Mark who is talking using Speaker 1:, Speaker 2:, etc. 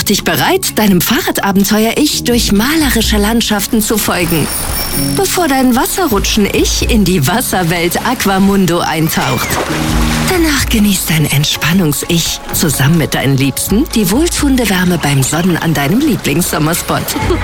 Speaker 1: dich bereit, deinem Fahrradabenteuer-Ich durch malerische Landschaften zu folgen, bevor dein Wasserrutschen-Ich in die Wasserwelt Aquamundo eintaucht. Danach genießt dein Entspannungs-Ich zusammen mit deinen Liebsten die wohltuende Wärme beim Sonnen an deinem Lieblingssommerspot.